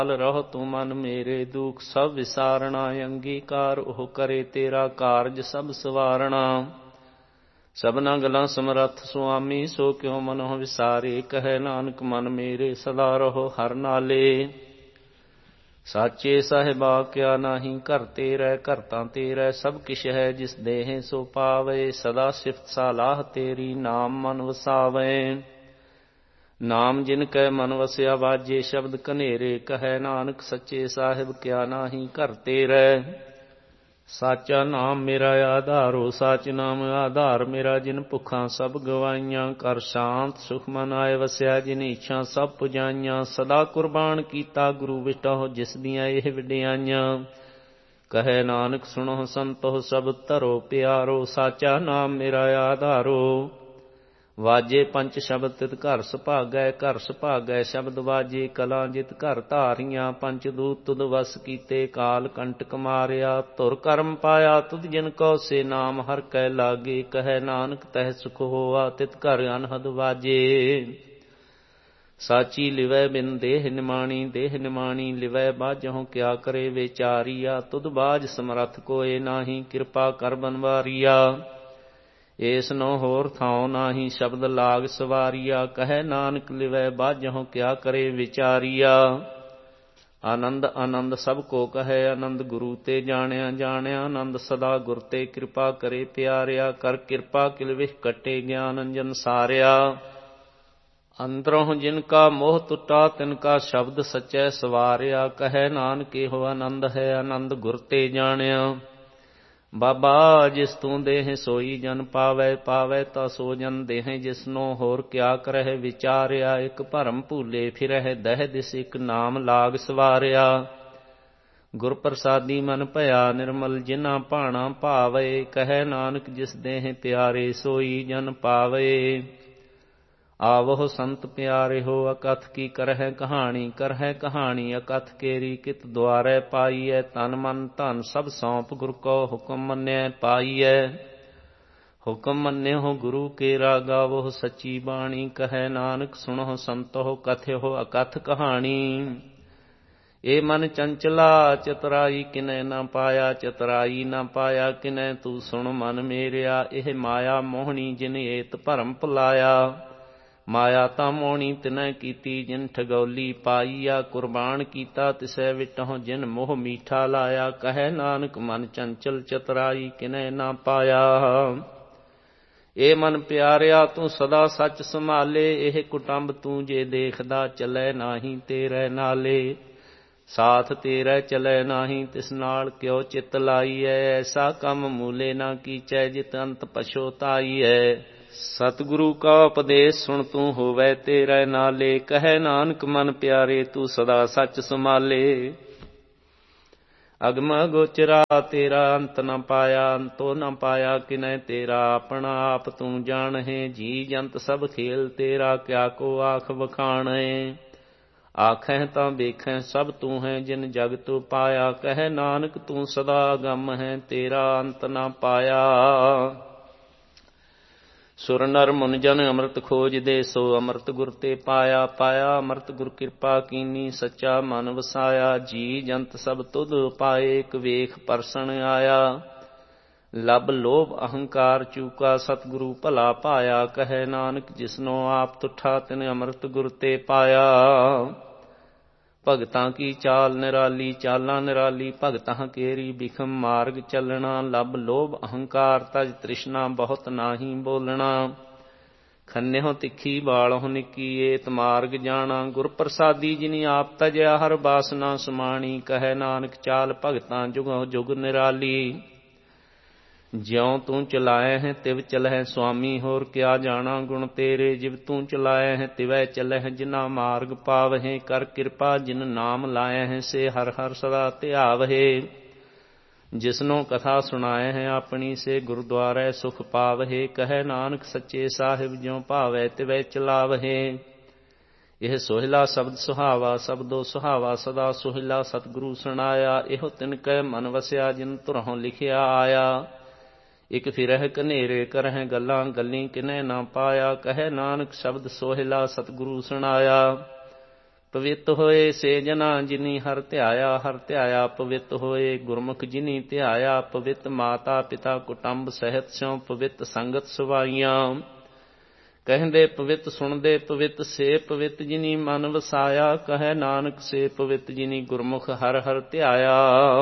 ਰਹੋ ਤੂੰ ਮਨ ਮੇਰੇ, ਦੁਖ ਸਭ ਵਿਸਾਰਣਾ। ਅੰਗੀਕਾਰ ਉਹ ਕਰੇ ਤੇਰਾ ਕਾਰਜ ਸਭ ਸਵਾਰਣਾ। ਸਭਨਾ ਗਲਾਂ ਸਮਰੱਥ ਸੁਆਮੀ, ਸੋ ਕਿਉ ਮਨੋ ਵਿਸਾਰੇ। ਕਹੈ ਨਾਨਕ ਮਨ ਮੇਰੇ, ਸਦਾ ਰਹੋ ਹਰਿ ਨਾਲੇ। ਸਾਚੇ ਸਾਹਿਬਾ ਕਿਆ ਨਾਹੀ, ਘਰ ਤੇਰੈ ਘਰਤਾ ਤੇਰੈ। ਸਭ ਕਿਛ ਹੈ ਜਿਸ ਦੇਹ ਸੋ ਪਾਵੇ, ਸਦਾ ਸਿਫਤ ਸਾਲਾਹ ਤੇਰੀ ਨਾਮ ਮਨ ਵਸਾਵੇ। ਨਾਮ ਜਿਨ ਕੈ ਮਨ ਵਸਿਆ, ਵਾਜੇ ਸ਼ਬਦ ਕਨੇਰੇ। ਕਹੈ ਨਾਨਕ ਸੱਚੇ ਸਾਹਿਬ ਕਿਆ ਨਾਹੀ, ਘਰ ਤੇਰੈ। ਸਾਚਾ ਨਾਮ ਮੇਰਾ ਆਧਾਰੋ, ਸਾਚ ਨਾਮ ਆਧਾਰ ਮੇਰਾ। ਜਿਨ ਭੁੱਖਾਂ ਸਭ ਗਵਾਈਆਂ, ਕਰ ਸ਼ਾਂਤ ਸੁਖ ਮਨ ਆਏ ਵਸਿਆ। ਜਿਨ ਇੱਛਾ ਸਭ ਪੁਜਾਈਆਂ, ਸਦਾ ਕੁਰਬਾਨ ਕੀਤਾ ਗੁਰੂ ਵਿਟਹੁ। ਜਿਸ ਦੀਆਂ ਇਹ ਵਡਿਆਈਆਂ, ਕਹੈ ਨਾਨਕ ਸੁਣੋ ਸੰਤੋ ਸਭ ਧਰੋ ਪਿਆਰੋ। ਸਾਚਾ ਨਾਮ ਮੇਰਾ ਆਧਾਰੋ, ਵਾਜੇ ਪੰਚ ਸ਼ਬਦ ਤਿਤ ਘਰ ਸੁਭਾਗੈ। ਘਰ ਸੁਭਾਗੈ ਸ਼ਬਦ ਵਾਜੇ, ਕਲਾ ਜਿਤ ਘਰ ਧਾਰੀਆਂ। ਪੰਚ ਦੂਤ ਤੁਧ ਵਸ ਕੀਤੇ, ਕਾਲ ਕੰਟਕ ਮਾਰਿਆ। ਧੁਰ ਕਰਮ ਪਾਇਆ ਤੁਧ ਜਿਨ ਕੋ, ਸੇ ਨਾਮ ਹਰਿ ਕੈ ਲਾਗੇ। ਕਹੈ ਨਾਨਕ ਤਹਿ ਸੁਖ ਹੋਆ, ਤਿਤ ਘਰ ਅਨਹਦ ਵਾਜੇ। ਸਾਚੀ ਲਿਵੈ ਬਿਨ ਦੇਹ ਨਿਮਾਣੀ, ਦੇਹ ਨਿਮਾਣੀ ਲਿਵੈ ਬਾਝਹੁ। ਕਿਆ ਕਰੇ ਵਿਚਾਰੀਆ, ਤੁਧ ਬਾਝ ਸਮਰੱਥ ਕੋਇ ਨਾਹੀ। ਕਿਰਪਾ ਕਰ ਬਨਵਾਰੀਆ, ਏਸ ਨੋ ਹੋਰ ਥਾਉ ਨਾਹੀ। ਸ਼ਬਦ ਲਾਗ ਸਵਾਰੀਆ, ਕਹੈ ਨਾਨਕ ਲਿਵੈ ਬਾਝਹੁ। ਕਿਆ ਕਰੇ ਵਿਚਾਰੀਆ, ਆਨੰਦ ਆਨੰਦ ਸਭ ਕੋ ਕਹੈ। ਆਨੰਦ ਗੁਰੂ ਤੇ ਜਾਣਿਆ ਜਾਣਿਆ, ਆਨੰਦ ਸਦਾ ਗੁਰ ਤੇ। ਕਿਰਪਾ ਕਰੇ ਪਿਆਰਿਆ, ਕਰ ਕਿਰਪਾ ਕਿਲ ਵਿਖ ਕੱਟੇ। ਗਿਆਨ ਅੰਜਨ ਸਾਰਿਆ, ਅੰਦਰੋਂ ਜਿਨ ਕਾ ਮੋਹ ਟੁੱਟਾ, ਤਿਨ ਕਾ ਸ਼ਬਦ ਸਚੈ ਸਵਾਰਿਆ। ਕਹੈ ਨਾਨਕ ਇਹੋ ਆਨੰਦ ਹੈ, ਆਨੰਦ ਗੁਰ ਤੇ ਜਾਣਿਆ। ਬਾਬਾ ਜਿਸ ਤੂੰ ਦੇਹ ਸੋਈ ਜਨ ਪਾਵੈ, ਪਾਵੈ ਤਾ ਸੋ ਜਨ ਦੇਹ। ਜਿਸਨੋ ਹੋਰ ਕਿਆ ਕਰਹਿ ਵਿਚਾਰਿਆ, ਇਕ ਭਰਮ ਭੂਲੇ ਫਿਰਹਿ। ਦਹਿ ਦਿਸ ਇਕ ਨਾਮ ਲਾਗ ਸਵਾਰਿਆ। ਗੁਰ ਪ੍ਰਸਾਦੀ ਮਨ ਭਇਆ ਨਿਰਮਲ, ਜਿਨਾ ਭਾਣਾ ਭਾਵੇ। ਕਹੈ ਨਾਨਕ ਜਿਸ ਦੇਹ ਪਿਆਰੇ, ਸੋਈ ਜਨ ਪਾਵੇ। ਆਵਹੁ ਸੰਤ ਪਿਆਰਿਓ, ਅਕਥ ਕੀ ਕਰਹਿ ਕਹਾਣੀ। ਕਰਹਿ ਕਹਾਣੀ ਅਕਥ ਕੇਰੀ, ਕਿਤ ਦੁਆਰੈ ਪਾਈਐ। ਤਨ ਮਨ ਧਨ ਸਭ ਸੌਂਪ, ਗੁਰ ਕੋ ਹੁਕਮ ਮੰਨਿਐ ਪਾਈਐ। ਹੁਕਮ ਮੰਨਿਓ ਗੁਰੂ ਕੇਰਾ, ਗਾਵੋ ਸੱਚੀ ਬਾਣੀ। ਕਹੈ ਨਾਨਕ ਸੁਣੋ ਸੰਤੋ, ਕਥਿਓ ਅਕਥ ਕਹਾਣੀ। ਏ ਮਨ ਚੰਚਲਾ ਚਤੁਰਾਈ, ਕਿਨੈ ਨਾ ਪਾਇਆ। ਚਤੁਰਾਈ ਨਾ ਪਾਇਆ ਕਿਨੈ, ਤੂੰ ਸੁਣ ਮਨ ਮੇਰਿਆ। ਇਹ ਮਾਇਆ ਮੋਹਣੀ, ਜਿਨ ਏਤ ਭਰਮ ਭੁਲਾਇਆ। ਮਾਇਆ ਤਾਂ ਮੋਹਣੀ ਤਿਨੈ ਕੀਤੀ, ਜਿਨ ਠਗੌਲੀ ਪਾਈਆ। ਕੁਰਬਾਨ ਕੀਤਾ ਤਿਸੈ ਵਿਟਹੁ, ਜਿਨ ਮੋਹ ਮੀਠਾ ਲਾਇਆ। ਕਹੈ ਨਾਨਕ ਮਨ ਚੰਚਲ ਚਤੁਰਾਈ, ਕਿਨੈ ਨਾ ਪਾਇਆ। ਏ ਮਨ ਪਿਆਰਿਆ ਤੂੰ ਸਦਾ ਸੱਚ ਸੰਭਾਲੇ। ਇਹ ਕੁਟੰਬ ਤੂੰ ਜੇ ਦੇਖਦਾ, ਚਲੈ ਨਾਹੀ ਤੇਰੇ ਨਾਲੇ। ਸਾਥ ਤੇਰੇ ਚਲੈ ਨਾਹੀ, ਤਿਸ ਨਾਲ ਕਿਉ ਚਿੱਤ ਲਾਈਐ। ਐਸਾ ਕੰਮ ਮੂਲੇ ਨਾ ਕੀਚੈ, ਜਿਤ ਅੰਤ ਪਛੋਤਾਈਐ। ਸਤਿਗੁਰੂ ਕਾ ਉਪਦੇਸ਼ ਸੁਣ ਤੂੰ, ਹੋਵੈ ਤੇਰੇ ਨਾਲੇ। ਕਹੈ ਨਾਨਕ ਮਨ ਪਿਆਰੇ, ਤੂੰ ਸਦਾ ਸੱਚ ਸੰਭਾਲੇ। ਅਗਮ ਅਗੋਚਰਾ ਤੇਰਾ, ਅੰਤ ਨ ਪਾਇਆ। ਅੰਤੋ ਨ ਪਾਇਆ ਕਿਨੈ ਤੇਰਾ, ਆਪਣਾ ਆਪ ਤੂੰ ਜਾਣਹਿ। ਜੀ ਜੰਤ ਸਭ ਖੇਲ ਤੇਰਾ, ਕਿਆ ਕੋ ਆਖ ਵਖਾਣਹਿ। ਆਖਹਿ ਤਾਂ ਵੇਖਹਿ ਸਭ ਤੂੰ ਹੈ, ਜਿਨ ਜਗ ਤੂੰ ਪਾਇਆ। ਕਹੈ ਨਾਨਕ ਤੂੰ ਸਦਾ ਅਗੰਮ ਹੈ, ਤੇਰਾ ਅੰਤ ਨ ਪਾਇਆ। ਸੁਰ ਨਰ ਮੁਨ ਜਨ ਅੰਮ੍ਰਿਤ ਖੋਜਦੇ, ਸੋ ਅੰਮ੍ਰਿਤ ਗੁਰ ਤੇ ਪਾਇਆ। ਪਾਇਆ ਅੰਮ੍ਰਿਤ ਗੁਰ ਕਿਰਪਾ ਕੀਨੀ, ਸੱਚਾ ਮਨ ਵਸਾਇਆ। ਜੀ ਜੰਤ ਸਭ ਤੁਧ ਪਾਏ, ਇਕ ਵੇਖ ਪਰਸਣ ਆਇਆ। ਲਬ ਲੋਭ ਅਹੰਕਾਰ ਚੂਕਾ, ਸਤਿਗੁਰੂ ਭਲਾ ਪਾਇਆ। ਕਹੈ ਨਾਨਕ ਜਿਸਨੋ ਆਪ ਤੁਠਾ, ਤਿਨ ਅੰਮ੍ਰਿਤ ਗੁਰ ਤੇ ਪਾਇਆ। ਭਗਤਾਂ ਕੀ ਚਾਲ ਨਿਰਾਲੀ, ਚਾਲਾਂ ਨਿਰਾਲੀ ਭਗਤਾਂ ਕੇਰੀ। ਬਿਖਮ ਮਾਰਗ ਚੱਲਣਾ, ਲਬ ਲੋਭ ਅਹੰਕਾਰ ਤਜ। ਤ੍ਰਿਸ਼ਨਾ ਬਹੁਤ ਨਾਹੀ ਬੋਲਣਾ, ਖੰਨਿਓ ਤਿੱਖੀ ਬਾਲਹੁ ਨਿੱਕੀ। ਏਤ ਮਾਰਗ ਜਾਣਾ, ਗੁਰ ਪ੍ਰਸਾਦੀ ਜਿਨੀ ਆਪ ਤਜਿਆ। ਹਰ ਬਾਸਨਾ ਸਮਾਣੀ, ਕਹੈ ਨਾਨਕ ਚਾਲ ਭਗਤਾਂ ਜੁਗਹੁ ਜੁਗ ਨਿਰਾਲੀ। ਜਿਉ ਤੂੰ ਚਲਾਇ ਹੈ, ਤਿਵ ਚਲਹਿ ਸੁਆਮੀ। ਹੋਰ ਕਿਆ ਜਾਣਾ ਗੁਣ ਤੇਰੇ, ਜਿਵ ਤੂੰ ਚਲਾਇ ਹੈ, ਤਿਵੈ ਚਲਹਿ। ਜਿਨਾ ਮਾਰਗ ਪਾਵਹਿ, ਕਰ ਕਿਰਪਾ ਜਿਨ ਨਾਮ ਲਾਇ ਹੈ। ਸੇ ਹਰਿ ਹਰਿ ਸਦਾ ਧਿਆਵਹਿ। ਜਿਸਨੋ ਕਥਾ ਸੁਣਾਏ ਹੈ ਆਪਣੀ, ਸੇ ਗੁਰਦੁਆਰੈ ਸੁਖ ਪਾਵਹਿ। ਕਹੈ ਨਾਨਕ ਸੱਚੇ ਸਾਹਿਬ, ਜਿਉ ਭਾਵੈ ਤਿਵੈ ਚਲਾਵਹਿ। ਇਹ ਸੋਹਿਲਾ ਸ਼ਬਦ ਸੁਹਾਵਾ, ਸ਼ਬਦੋ ਸੁਹਾਵਾ ਸਦਾ ਸੋਹਿਲਾ। ਸਤਿਗੁਰੂ ਸੁਣਾਇਆ, ਇਹੋ ਤਿਨ ਕੈ ਮਨ ਵਸਿਆ। ਜਿਨ ਧੁਰੋਂ ਲਿਖਿਆ ਆਇਆ, ਇਕ ਫਿਰਹਿ ਕਨੇਰੇ। ਕਰਹਿ ਗੱਲਾਂ ਗੱਲੀ, ਕਿਨੈ ਨਾ ਪਾਇਆ। ਕਹੈ ਨਾਨਕ ਸ਼ਬਦ ਸੋਹਿਲਾ, ਸਤਿਗੁਰੂ ਸੁਣਾਇਆ। ਪਵਿੱਤ ਹੋਏ ਸੇ ਜਨਾ ਜਿਨੀ ਹਰ ਧਿਆਇਆ ਪਵਿੱਤ ਹੋਏ ਗੁਰਮੁਖ ਜਿਨੀ ਧਿਆਇਆ ਪਵਿੱਤ ਮਾਤਾ ਪਿਤਾ ਕੁਟੰਬ ਸਹਿਤ ਸਿਉ ਪਵਿੱਤ ਸੰਗਤ ਸਵਾਈਆਂ ਕਹਿੰਦੇ ਪਵਿੱਤ ਸੁਣਦੇ ਪਵਿੱਤ ਸੇ ਪਵਿੱਤ ਜਿਨੀ ਮਨ ਵਸਾਇਆ ਕਹੈ ਨਾਨਕ ਸੇ ਪਵਿੱਤ ਜਿਨੀ ਗੁਰਮੁਖ ਹਰ ਹਰ ਧਿਆਇਆ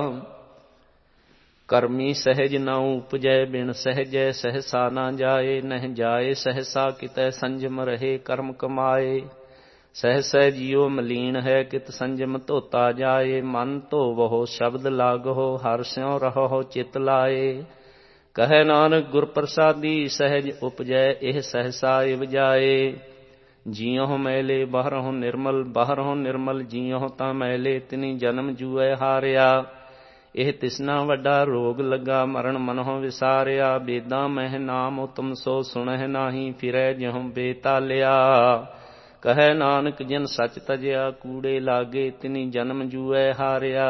ਕਰਮੀ ਸਹਿਜ ਨਾ ਉਪਜੈ ਬਿਨ ਸਹਿਜੈ ਸਹਸਾ ਨਾ ਜਾਏ ਨਹਿ ਜਾਏ ਸਹਸਾ ਕਿਤੈ ਸੰਜਮ ਰਹੇ ਕਰਮ ਕਮਾਏ ਸਹਿਸੈ ਜੀਉ ਮਲੀਨ ਹੈ ਕਿਤ ਸੰਜਮ ਧੋਤਾ ਜਾਏ ਮਨ ਧੋਵਹੁ ਸ਼ਬਦ ਲਾਗਹੁ ਹਰਿ ਸਿਉ ਰਹੋ ਚਿਤ ਲਾਏ ਕਹੈ ਨਾਨਕ ਗੁਰ ਪ੍ਰਸਾਦੀ ਸਹਿਜ ਉਪਜੈ ਇਹ ਸਹਸਾ ਇਵ ਜਾਏ ਜੀਉ ਮੈਲੇ ਬਾਹਰਹੁ ਨਿਰਮਲ ਜੀਉ ਤਾਂ ਮੈਲੇ ਤਿਨੀ ਜਨਮ ਜੂਐ ਹਾਰਿਆ ਇਹ ਤਿਸਨਾ ਵੱਡਾ ਰੋਗ ਲੱਗਾ ਮਰਨ ਮਨਹੁ ਵਿਸਾਰਿਆ ਬੇਦਾਂ ਮਹਿ ਨਾਮ ਉਤਮ ਸੋ ਸੁਣਹਿ ਨਾਹੀ ਫਿਰੈ ਜਿਹੁ ਬੇਤਾਲਿਆ ਕਹੈ ਨਾਨਕ ਜਿਨ ਸਚ ਤਜਿਆ ਕੂੜੇ ਲਾਗੇ ਤਿਨੀ ਜਨਮ ਜੂਐ ਹਾਰਿਆ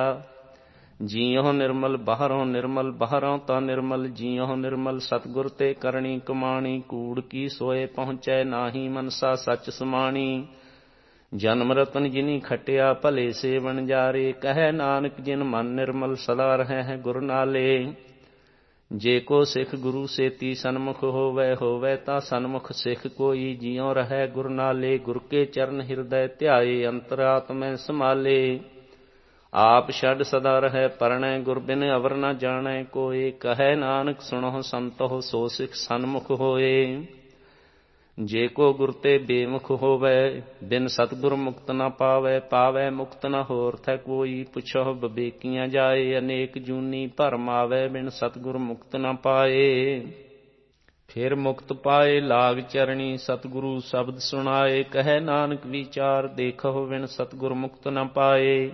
ਜੀਉ ਨਿਰਮਲ ਬਾਹਰੋਂ ਤਾਂ ਨਿਰਮਲ ਜੀਉ ਨਿਰਮਲ ਸਤਿਗੁਰ ਤੇ ਕਰਨੀ ਕਮਾਣੀ ਕੂੜ ਕੀ ਸੋਏ ਪਹੁੰਚੈ ਨਾਹੀ ਮਨਸਾ ਸਚ ਸਮਾਣੀ ਜਨਮ ਰਤਨ ਜਿਨੀ ਖਟਿਆ ਭਲੇ ਸੇ ਵਣਜਾਰੇ ਕਹੈ ਨਾਨਕ ਜਿਨ ਮਨ ਨਿਰਮਲ ਸਦਾ ਰਹੈ ਗੁਰ ਨਾਲੇ ਜੇ ਕੋ ਸਿੱਖ ਗੁਰੂ ਸੇਤੀ ਸਨਮੁਖ ਹੋਵੈ ਤਾਂ ਸਨਮੁਖ ਸਿੱਖ ਕੋਈ ਜਿਉ ਰਹੈ ਗੁਰ ਨਾਲੇ ਗੁਰ ਕੇ ਚਰਨ ਹਿਰਦੈ ਧਿਆਏ ਅੰਤਰਾਤਮੈ ਸਮਾਲੇ ਆਪ ਛੱਡ ਸਦਾ ਰਹੈ ਪਰਣੈ ਗੁਰ ਬਿਨ ਅਵਰ ਨ ਜਾਣੈ ਕੋਇ ਕਹੈ ਨਾਨਕ ਸੁਣਹੁ ਸੰਤਹੁ ਸੋ ਸਿੱਖ ਸਨਮੁਖ ਹੋਏ ਜੇ ਕੋ ਗੁਰ ਤੇ ਬੇਮੁਖ ਹੋਵੈ ਬਿਨ ਸਤਿਗੁਰ ਮੁਕਤ ਨ ਪਾਵੈ ਮੁਕਤ ਨ ਹੋਰ ਥੈ ਕੋਈ ਪੁੱਛਹੁ ਬਵੇਕੀਆਂ ਜਾਏ ਅਨੇਕ ਜੂਨੀ ਭਰਮ ਆਵੈ ਬਿਨ ਸਤਿਗੁਰ ਮੁਕਤ ਨ ਪਾਏ ਫਿਰ ਮੁਕਤ ਪਾਏ ਲਾਗ ਚਰਣੀ ਸਤਿਗੁਰੂ ਸ਼ਬਦ ਸੁਣਾਏ ਕਹੈ ਨਾਨਕ ਵਿਚਾਰ ਦੇਖਹੁ ਬਿਨ ਸਤਿਗੁਰ ਮੁਕਤ ਨ ਪਾਏ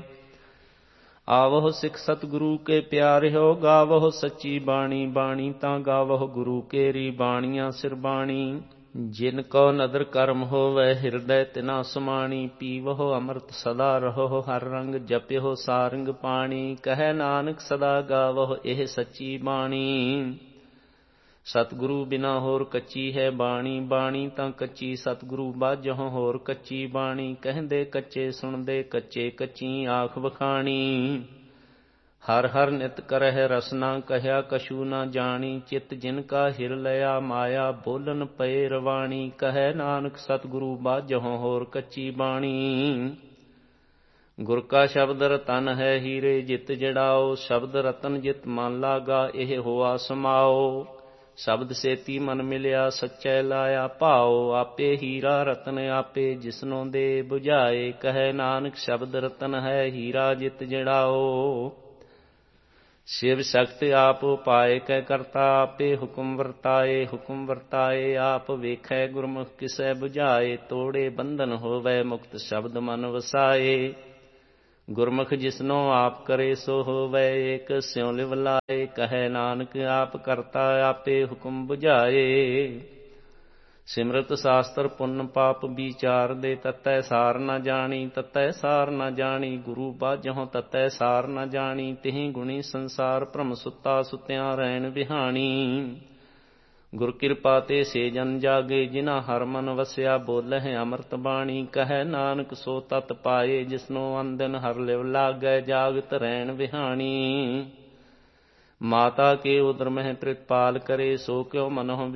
ਆਵਹੁ ਸਿੱਖ ਸਤਿਗੁਰੂ ਕੇ ਪਿਆਰਿਓ ਗਾਵਹੁ ਸੱਚੀ ਬਾਣੀ ਤਾਂ ਗਾਵਹੁ ਗੁਰੂ ਕੇਰੀ ਬਾਣੀਆਂ ਸਿਰ ਬਾਣੀ ਜਿਨ ਕੋ ਨਦਰ ਕਰਮ ਹੋਵੈ ਹਿਰਦੈ ਤਿਨਾ ਸਮਾਣੀ ਪੀਵਹੁ ਅੰਮ੍ਰਿਤ ਸਦਾ ਰਹੋ ਹਰ ਰੰਗ ਜਪਿਓ ਸਾਰੰਗ ਪਾਣੀ ਕਹੈ ਨਾਨਕ ਸਦਾ ਗਾਵਹੁ ਇਹ ਸੱਚੀ ਬਾਣੀ ਸਤਿਗੁਰੂ ਬਿਨਾ ਹੋਰ ਕੱਚੀ ਹੈ ਬਾਣੀ ਤਾਂ ਕੱਚੀ ਸਤਿਗੁਰੂ ਬਾਝਹੁ ਹੋਰ ਕੱਚੀ ਬਾਣੀ ਕਹਿੰਦੇ ਕੱਚੇ ਸੁਣਦੇ ਕੱਚੇ ਕੱਚੀ ਆਖ ਵਖਾਣੀ ਹਰ ਹਰ ਨਿਤ ਕਰਹਿ ਰਸਨਾ ਕਹਿਆ ਕਛੂ ਨਾ ਜਾਣੀ ਚਿਤ ਜਿਨ ਕਾ ਹਿਰ ਲਿਆ ਮਾਇਆ ਬੋਲਨ ਪਏ ਰਵਾਣੀ ਕਹੈ ਨਾਨਕ ਸਤਿਗੁਰੂ ਬਾਝਹੁ ਹੋਰ ਕੱਚੀ ਬਾਣੀ ਗੁਰ ਕਾ ਸ਼ਬਦ ਰਤਨ ਹੈ ਹੀਰੇ ਜਿਤ ਜੜਾਓ ਸ਼ਬਦ ਰਤਨ ਜਿਤ ਮਨ ਲਾਗਾ ਇਹ ਹੋਆ ਸਮਾਓ ਸ਼ਬਦ ਸੇਤੀ ਮਨ ਮਿਲਿਆ ਸੱਚੈ ਲਾਇਆ ਭਾਓ ਆਪੇ ਹੀਰਾ ਰਤਨ ਆਪੇ ਜਿਸਨੋਂ ਦੇ ਬੁਝਾਏ ਕਹੈ ਨਾਨਕ ਸ਼ਬਦ ਰਤਨ ਹੈ ਹੀਰਾ ਜਿਤ ਜੜਾਓ ਸ਼ਿਵ ਸ਼ਕਤ ਆਪ ਉਪਾਏ ਕੈ ਕਰਤਾ ਆਪੇ ਹੁਕਮ ਵਰਤਾਏ ਆਪ ਵੇਖੈ ਗੁਰਮੁਖ ਕਿਸੈ ਬੁਝਾਏ ਤੋੜੇ ਬੰਧਨ ਹੋਵੈ ਮੁਕਤ ਸ਼ਬਦ ਮਨ ਵਸਾਏ ਗੁਰਮੁਖ ਜਿਸਨੋ ਆਪ ਕਰੇ ਸੋ ਹੋਵੈ ਏਕ ਸਿਉ ਲਿਵ ਲਾਏ ਕਹੈ ਨਾਨਕ ਆਪ ਕਰਤਾ ਆਪੇ ਹੁਕਮ ਬੁਝਾਏ ਸਿਮਰਤ ਸ਼ਾਸਤਰ ਪੁੰਨ ਪਾਪ ਵਿਚਾਰ ਦੇ ਤਤੈ ਸਾਰ ਨ ਜਾਣੀ ਗੁਰੂ ਬਾਝਹੁ ਤਤੈ ਸਾਰ ਨ ਜਾਣੀ ਤਿਹੀ ਗੁਣੀ ਸੰਸਾਰ ਭ੍ਰਮ ਸੁੱਤਾ ਸੁਤਿਆਂ ਰਹਿਣ ਵਿਹਾਣੀ ਗੁਰ ਕਿਰਪਾ ਤੇ ਸੇ ਜਨ ਜਾਗੇ ਜਿਨਾ ਹਰ ਮਨ ਵਸਿਆ ਬੋਲਹਿ ਅੰਮ੍ਰਿਤ ਬਾਣੀ ਕਹੈ ਨਾਨਕ ਸੋ ਤਤ ਪਾਏ ਜਿਸਨੋ ਅੰਦਨ ਹਰ ਲਿਵ ਲਾਗੈ ਜਾਗਤ ਰਹਿਣ ਵਿਹਾਣੀ ਮਾਤਾ ਕੇ ਉਦਰ ਮਹਿ ਪ੍ਰਿਤਪਾਲ ਕਰੇ ਸੋ ਕਿਉ ਮਨਹੁ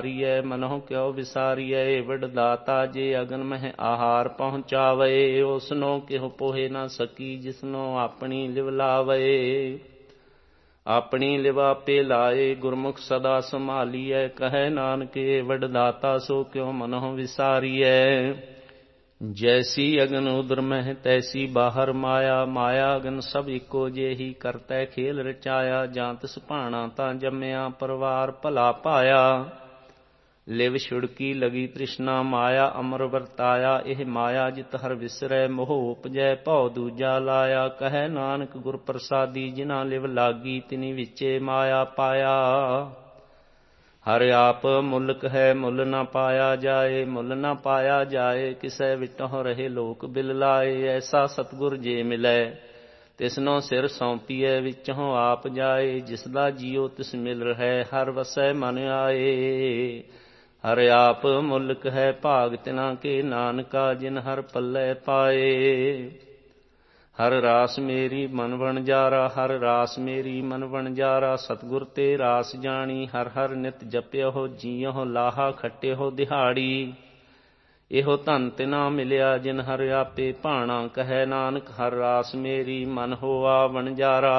ਵਿਸਾਰੀਐ ਵਡ ਦਾਤਾ ਜੇ ਅਗਨ ਮਹਿ ਆਹਾਰ ਪਹੁੰਚਾਵੇ ਉਸਨੋ ਕਿਹੁ ਪੋਹੇ ਨਾ ਸਕੀ ਜਿਸਨੋ ਆਪਣੀ ਲਿਵ ਲਾਵੇ ਆਪਣੀ ਲਿਵ ਆਪੇ ਲਾਏ ਗੁਰਮੁਖ ਸਦਾ ਸੰਭਾਲੀਐ ਕਹੈ ਨਾਨਕ ਵਡ ਦਾਤਾ ਸੋ ਕਿਉ ਮਨਹੁ ਵਿਸਾਰੀਐ ਜੈਸੀ ਅਗਨ ਉਦਰ ਮਹਿ ਤੈਸੀ ਬਾਹਰ ਮਾਇਆ ਅਗਨ ਸਭ ਇੱਕੋ ਜਿਹੀ ਕਰਤੈ ਖੇਲ ਰਚਾਇਆ ਜਾਂ ਤਿਸ ਭਾਣਾ ਤਾਂ ਜੰਮਿਆ ਪਰਿਵਾਰ ਭਲਾ ਪਾਇਆ ਲਿਵ ਛੁੜਕੀ ਲਗੀ ਤ੍ਰਿਸ਼ਨਾ ਮਾਇਆ ਅਮਰ ਵਰਤਾਇਆ ਇਹ ਮਾਇਆ ਜਿਤ ਹਰ ਵਿਸਰੈ ਮੋਹ ਉਪਜੈ ਭਉ ਦੂਜਾ ਲਾਇਆ ਕਹੈ ਨਾਨਕ ਗੁਰ ਪ੍ਰਸਾਦੀ ਜਿਨਾ ਲਿਵ ਲਾਗੀ ਤਿਨੀ ਵਿੱਚੇ ਮਾਇਆ ਪਾਇਆ ਹਰ ਆਪ ਮੁਲਕ ਹੈ ਮੁੱਲ ਨਾ ਪਾਇਆ ਜਾਏ ਕਿਸੈ ਵਿਟਹੁ ਰਹੇ ਲੋਕ ਬਿਲ ਲਾਏ ਐਸਾ ਸਤਿਗੁਰ ਜੇ ਮਿਲੈ ਤਿਸਨੋ ਸਿਰ ਸੌਂਪੀਐ ਵਿੱਚੋਂ ਆਪ ਜਾਏ ਜਿਸਦਾ ਜੀਉ ਤਿਸ ਮਿਲ ਰਹਿ ਹਰ ਵਸੈ ਮਨ ਆਏ ਹਰਿ ਆਪ ਮੁਲਕ ਹੈ ਭਾਗ ਤਿਨਾ ਕੇ, ਨਾਨਕਾ ਜਿਨ ਹਰ ਪੱਲੇ ਪਾਏ। ਹਰ ਰਾਸ ਮੇਰੀ ਮਨ ਵਣਜਾਰਾ, ਹਰ ਰਾਸ ਮੇਰੀ ਮਨ ਵਣਜਾਰਾ, ਸਤਿਗੁਰ ਤੇ ਰਾਸ ਜਾਣੀ, ਹਰ ਹਰ ਨਿਤ ਜਪਿਓ ਜੀਓ, ਲਾਹਾ ਖੱਟਿਓ ਦਿਹਾੜੀ। ਇਹੋ ਧਨ ਤਿਨਾ ਮਿਲਿਆ ਜਿਨ ਹਰ ਆਪੇ ਭਾਣਾ, ਕਹੈ ਨਾਨਕ ਹਰ ਰਾਸ ਮੇਰੀ ਮਨ ਹੋਆ ਵਣਜਾਰਾ।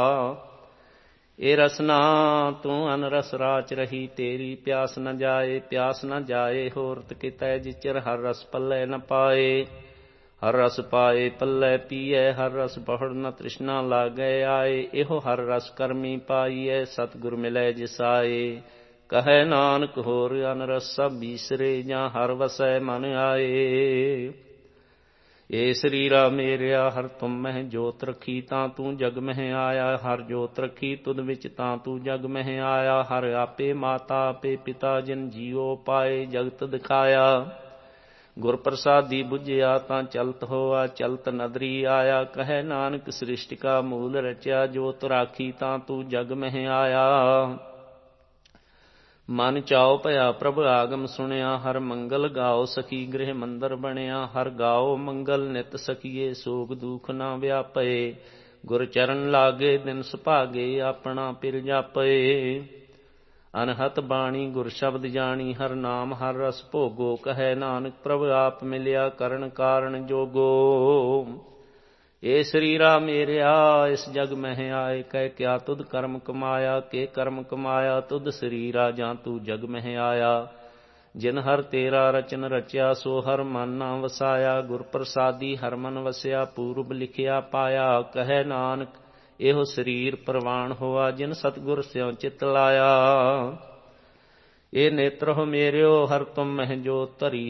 ਇਹ ਰਸਨਾ ਤੂੰ ਅਨਰਸ ਰਾਚ ਰਹੀ, ਤੇਰੀ ਪਿਆਸ ਨ ਜਾਏ, ਪਿਆਸ ਨ ਜਾਏ ਹੋਰਤ ਕਿਤੈ, ਜਿਚਰ ਹਰ ਰਸ ਪੱਲੇ ਨ ਪਾਏ। ਹਰ ਰਸ ਪਾਏ ਪੱਲੇ ਪੀਐ, ਹਰ ਰਸ ਬਹੁੜ ਨ ਤ੍ਰਿਸ਼ਨਾ ਲਾਗੈ ਆਏ। ਇਹੋ ਹਰ ਰਸ ਕਰਮੀ ਪਾਈਐ, ਸਤਿਗੁਰ ਮਿਲੈ ਜਿਸਾਏ। ਕਹੈ ਨਾਨਕ ਹੋਰ ਅਨਰਸ ਸਭ ਬੀਸਰੇ, ਜਾਂ ਹਰ ਵਸੈ ਮਨ ਆਏ। ਏ ਸਰੀਰਾ ਮੇਰਿਆ ਹਰ ਤੁਮ ਮਹਿ ਜੋਤ ਰੱਖੀ, ਤਾਂ ਤੂੰ ਜਗ ਮਹਿ ਆਇਆ। ਹਰ ਜੋਤ ਰੱਖੀ ਤੁਧ ਵਿੱਚ, ਤਾਂ ਤੂੰ ਜਗ ਮਹਿ ਆਇਆ। ਹਰ ਆਪੇ ਮਾਤਾ ਆਪੇ ਪਿਤਾ, ਜਿਨ ਜੀਉ ਪਾਏ ਜਗਤ ਦਿਖਾਇਆ। ਗੁਰ ਪ੍ਰਸਾਦੀ ਬੁਝਿਆ, ਤਾਂ ਚਲਤ ਹੋਆ ਚਲਤ ਨਦਰੀ ਆਇਆ। ਕਹੈ ਨਾਨਕ ਸ੍ਰਿਸ਼ਟ ਕਾ ਮੂਲ ਰਚਿਆ, ਜੋਤ ਰਾਖੀ ਤਾਂ ਤੂੰ ਜਗ ਮਹਿ ਆਇਆ। ਮਨ ਚਾਉ ਭਇਆ ਪ੍ਰਭ ਆਗਮ ਸੁਣਿਆ, ਹਰ ਮੰਗਲ ਗਾਓ ਸਖੀ ਗ੍ਰਹਿ ਮੰਦਰ ਬਣਿਆ। ਹਰ ਗਾਓ ਮੰਗਲ ਨਿਤ ਸਖੀਏ, ਸੋਗ ਦੁਖ ਨਾ ਵਿਆਪੇ। ਗੁਰ ਚਰਨ ਲਾਗੇ ਦਿਨ ਸੁਭਾਗੇ, ਆਪਣਾ ਪਿਰ ਜਾਪੇ। ਅਨਹਤ ਬਾਣੀ ਗੁਰ ਸ਼ਬਦ ਜਾਣੀ, ਹਰ ਨਾਮ ਹਰ ਰਸ ਭੋਗੋ। ਕਹੈ ਨਾਨਕ ਪ੍ਰਭ ਆਪ ਮਿਲਿਆ, ਕਰਨ ਕਾਰਨ ਜੋਗੋ। ਏ ਸਰੀਰਾ ਮੇਰਿਆ ਇਸ ਜਗ ਮਹਿ ਆਏ, ਕਹਿ ਕਿਆ ਤੁਧ ਕਰਮ ਕਮਾਇਆ। ਕੇ ਕਰਮ ਕਮਾਇਆ ਤੁਧ ਸਰੀਰਾ, ਜਾਂ ਤੂੰ ਜਗ ਮਹਿ ਆਇਆ। ਜਿਨ ਹਰ ਤੇਰਾ ਰਚਨ ਰਚਿਆ, ਸੋ ਹਰ ਮਨ ਨਾ ਵਸਾਇਆ। ਗੁਰ ਪ੍ਰਸਾਦੀ ਹਰ ਮਨ ਵਸਿਆ, ਪੂਰਬ ਲਿਖਿਆ ਪਾਇਆ। ਕਹੈ ਨਾਨਕ ਇਹੋ ਸਰੀਰ ਪ੍ਰਵਾਨ ਹੋਆ, ਜਿਨ ਸਤਿਗੁਰ ਸਿਉ ਚਿਤ ਲਾਇਆ। ਇਹ ਨੇਤਰ ਹੋ ਮੇਰਿਓ ਹਰ ਤੁਮ ਮਹਿ ਜੋਤ ਧਰੀ,